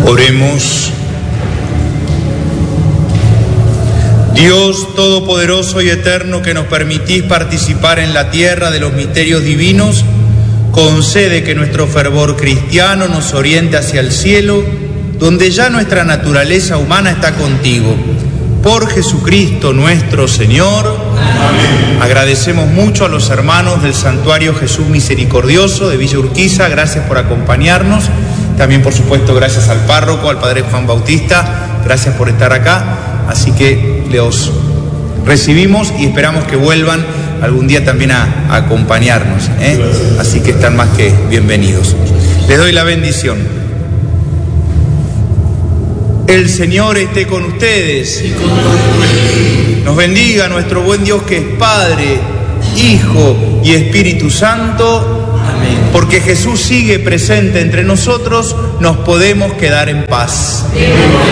Oremos. Dios Todopoderoso y Eterno, que nos permitís participar en la tierra de los misterios divinos, concede que nuestro fervor cristiano nos oriente hacia el cielo, donde ya nuestra naturaleza humana está contigo. Por Jesucristo nuestro Señor. Amén. Agradecemos mucho a los hermanos del Santuario Jesús Misericordioso de Villa Urquiza, gracias por acompañarnos. También, por supuesto, gracias al párroco, al padre Juan Bautista, gracias por estar acá. Así que los recibimos y esperamos que vuelvan algún día también a acompañarnos, ¿eh? Así que están más que bienvenidos. Les doy la bendición. El Señor esté con ustedes. Nos bendiga nuestro buen Dios, que es Padre, Hijo y Espíritu Santo. Amén. Porque Jesús sigue presente entre nosotros, nos podemos quedar en paz.